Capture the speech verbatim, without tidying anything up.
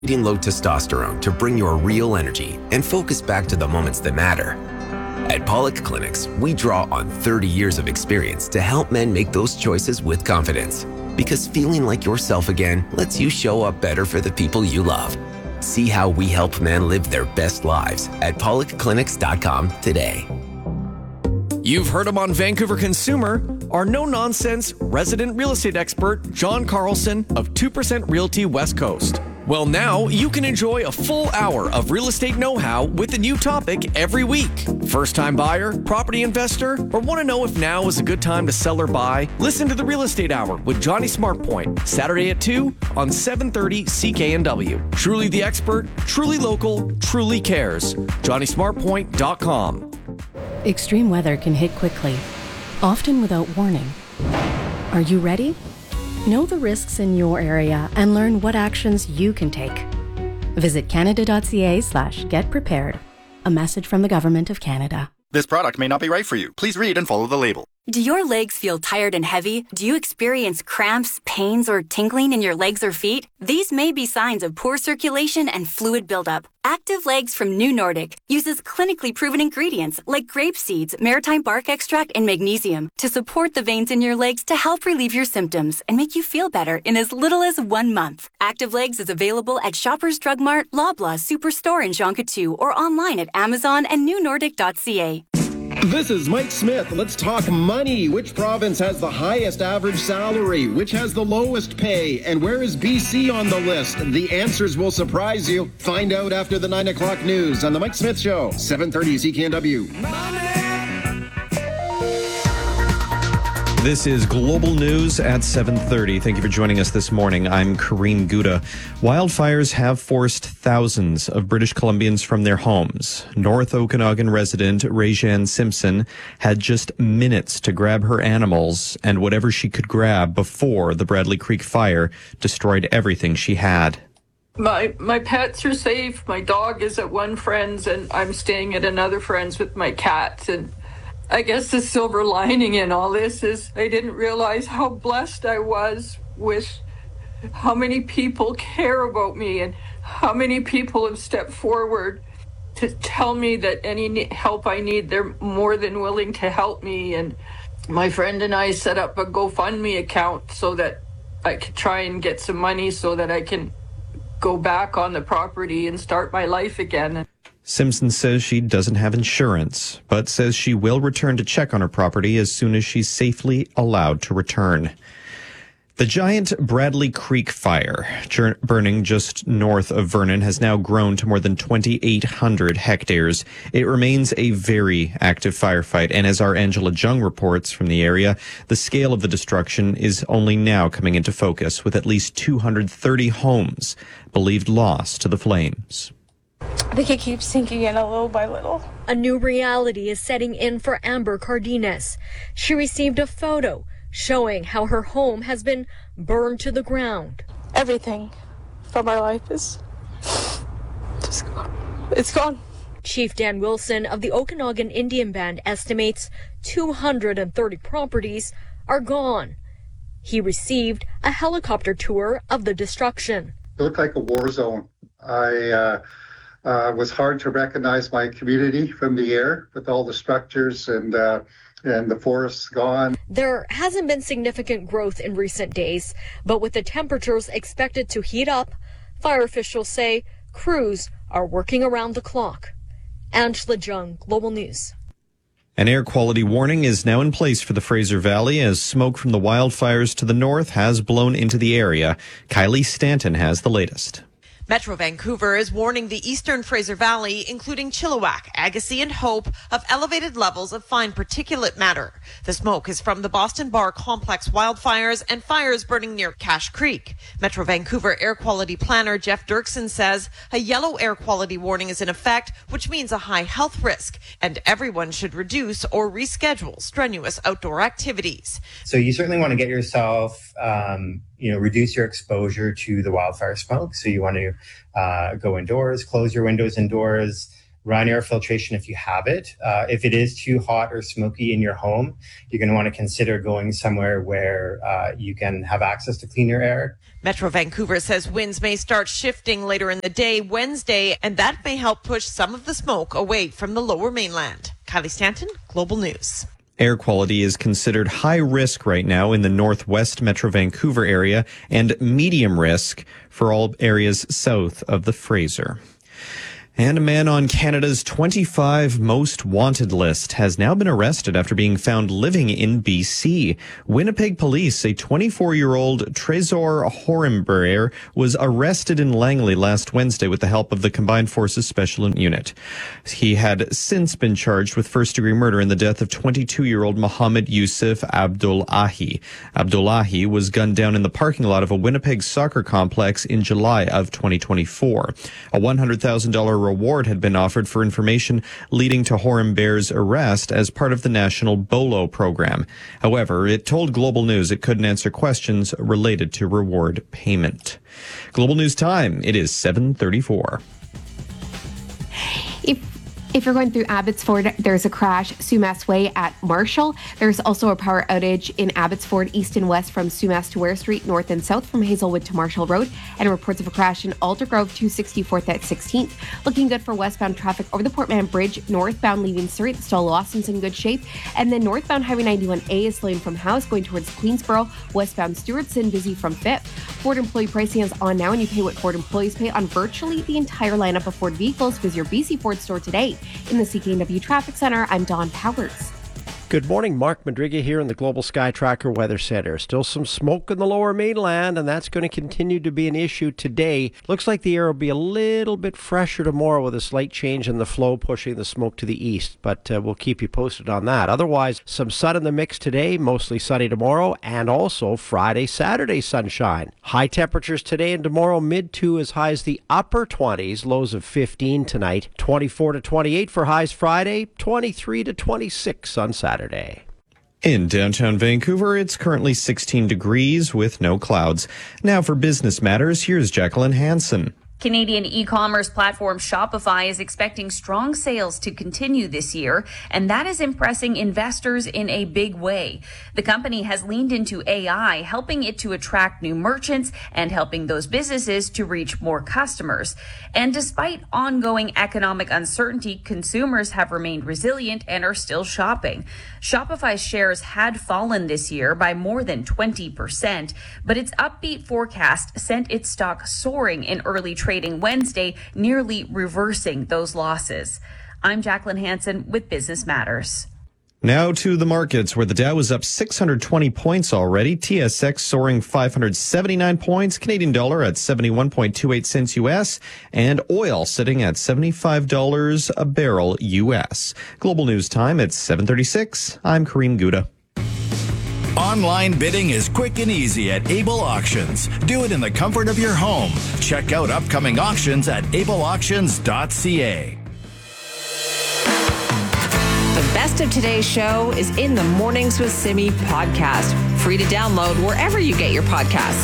Eating low testosterone to bring your real energy and focus back to the moments that matter. At Pollock Clinics, we draw on thirty years of experience to help men make those choices with confidence. Because feeling like yourself again lets you show up better for the people you love. See how we help men live their best lives at pollock clinics dot com today. You've heard him on Vancouver Consumer, our no-nonsense resident real estate expert, John Carlson of two percent Realty West Coast. Well, now you can enjoy a full hour of real estate know-how with a new topic every week. First-time buyer, property investor, or want to know if now is a good time to sell or buy? Listen to the Real Estate Hour with Johnny Smartpoint, Saturday at two on seven thirty C K N W. Truly the expert, truly local, truly cares. johnny smartpoint dot com. Extreme weather can hit quickly, often without warning. Are you ready? Know the risks in your area and learn what actions you can take. Visit canada.ca slash get prepared. A message from the Government of Canada. This product may not be right for you. Please read and follow the label. Do your legs feel tired and heavy? Do you experience cramps, pains, or tingling in your legs or feet? These may be signs of poor circulation and fluid buildup. Active Legs from New Nordic uses clinically proven ingredients like grape seeds, maritime bark extract, and magnesium to support the veins in your legs to help relieve your symptoms and make you feel better in as little as one month. Active Legs is available at Shoppers Drug Mart, Loblaw Superstore in Jean Coutu, or online at Amazon and new nordic dot c a. This is Mike Smith. Let's talk money. Which province has the highest average salary? Which has the lowest pay? And where is B C on the list? The answers will surprise you. Find out after the nine o'clock news on The Mike Smith Show, seven thirty C K N W. This is Global News at seven thirty. Thank you for joining us this morning. I'm Kareen Gouda. Wildfires have forced thousands of British Columbians from their homes. North Okanagan resident Rajan Simpson had just minutes to grab her animals and whatever she could grab before the Bradley Creek fire destroyed everything she had. My my pets are safe. My dog is at one friend's and I'm staying at another friend's with my cats. And I guess the silver lining in all this is I didn't realize how blessed I was with how many people care about me and how many people have stepped forward to tell me that any help I need, they're more than willing to help me. And my friend and I set up a GoFundMe account so that I could try and get some money so that I can go back on the property and start my life again. Simpson says she doesn't have insurance, but says she will return to check on her property as soon as she's safely allowed to return. The giant Bradley Creek fire, burning just north of Vernon, has now grown to more than twenty-eight hundred hectares. It remains a very active firefight, and as our Angela Jung reports from the area, the scale of the destruction is only now coming into focus, with at least two hundred thirty homes believed lost to the flames. I think it keeps sinking in a little by little. A new reality is setting in for Amber Cardenas. She received a photo showing how her home has been burned to the ground. Everything from our life is just gone. It's gone. Chief Dan Wilson of the Okanagan Indian Band estimates two hundred thirty properties are gone. He received a helicopter tour of the destruction. It looked like a war zone. I uh, uh, was hard to recognize my community from the air with all the structures and uh, and the forests gone. There hasn't been significant growth in recent days, but with the temperatures expected to heat up, fire officials say crews are working around the clock. Angela Jung, Global News. An air quality warning is now in place for the Fraser Valley as smoke from the wildfires to the north has blown into the area. Kylie Stanton has the latest. Metro Vancouver is warning the eastern Fraser Valley, including Chilliwack, Agassiz and Hope, of elevated levels of fine particulate matter. The smoke is from the Boston Bar Complex wildfires and fires burning near Cache Creek. Metro Vancouver air quality planner Jeff Dirksen says a yellow air quality warning is in effect, which means a high health risk, and everyone should reduce or reschedule strenuous outdoor activities. So you certainly want to get yourself um, you know, reduce your exposure to the wildfire smoke. So you want to uh, go indoors, close your windows indoors, run air filtration if you have it. Uh, if it is too hot or smoky in your home, you're going to want to consider going somewhere where uh, you can have access to cleaner air. Metro Vancouver says winds may start shifting later in the day Wednesday, and that may help push some of the smoke away from the Lower Mainland. Kylie Stanton, Global News. Air quality is considered high risk right now in the northwest Metro Vancouver area and medium risk for all areas south of the Fraser. And a man on Canada's twenty-five most wanted list has now been arrested after being found living in B C. Winnipeg police say twenty-four-year-old Trésor Horember was arrested in Langley last Wednesday with the help of the Combined Forces Special Unit. He had since been charged with first-degree murder in the death of twenty-two-year-old Mohammed Yusuf Abdullahi. Abdullahi was gunned down in the parking lot of a Winnipeg soccer complex in July of twenty twenty-four. A one hundred thousand dollars reward had been offered for information leading to Horember's arrest as part of the national BOLO program. However, it told Global News it couldn't answer questions related to reward payment. Global News time, it is seven thirty-four. If If you're going through Abbotsford, there's a crash Sumas Way at Marshall. There's also a power outage in Abbotsford, east and west from Sumas to Ware Street, north and south from Hazelwood to Marshall Road, and reports of a crash in Aldergrove, two sixty-fourth at sixteenth. Looking good for westbound traffic over the Portman Bridge, northbound leaving Surrey. The Stall Lawson's in good shape. And then northbound Highway ninety-one A is lane from House going towards Queensboro. Westbound Stewartson busy from Fifth. Ford employee pricing is on now, and you pay what Ford employees pay on virtually the entire lineup of Ford vehicles. Visit your B C Ford store today. In the C K N W Traffic Center, I'm Dawn Powers. Good morning, Mark Madriga here in the Global Sky Tracker Weather Center. Still some smoke in the Lower Mainland, and that's going to continue to be an issue today. Looks like the air will be a little bit fresher tomorrow with a slight change in the flow pushing the smoke to the east, but uh, we'll keep you posted on that. Otherwise, some sun in the mix today, mostly sunny tomorrow, and also Friday, Saturday sunshine. High temperatures today and tomorrow, mid to as high as the upper twenties, lows of fifteen tonight, twenty-four to twenty-eight for highs Friday, twenty-three to twenty-six on Saturday. In downtown Vancouver, it's currently sixteen degrees with no clouds. Now for business matters, here's Jacqueline Hansen. Canadian e-commerce platform Shopify is expecting strong sales to continue this year, and that is impressing investors in a big way. The company has leaned into A I, helping it to attract new merchants and helping those businesses to reach more customers. And despite ongoing economic uncertainty, consumers have remained resilient and are still shopping. Shopify's shares had fallen this year by more than twenty percent, but its upbeat forecast sent its stock soaring in early trading Wednesday, nearly reversing those losses. I'm Jacqueline Hansen with Business Matters. Now to the markets, where the Dow is up six hundred twenty points already. T S X soaring five hundred seventy-nine points. Canadian dollar at seventy-one point two eight cents U S. And oil sitting at seventy-five dollars a barrel U S. Global News Time at seven thirty-six. I'm Kareem Gouda. Online bidding is quick and easy at Able Auctions. Do it in the comfort of your home. Check out upcoming auctions at able auctions dot c a. The best of today's show is in the Mornings with Simi podcast. Free to download wherever you get your podcasts.